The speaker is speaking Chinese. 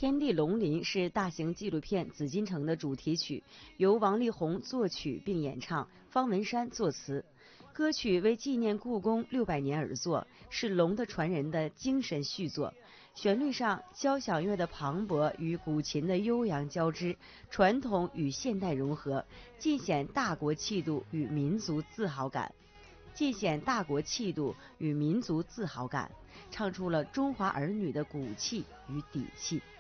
天地龙鳞》是大型纪录片《紫禁城》的主题曲，由王力宏作曲并演唱，方文山作词。歌曲为纪念故宫600年而作，是龙的传人的精神续作。旋律上，交响乐的磅礴与古琴的悠扬交织，传统与现代融合，尽显大国气度与民族自豪感。唱出了中华儿女的骨气与底气。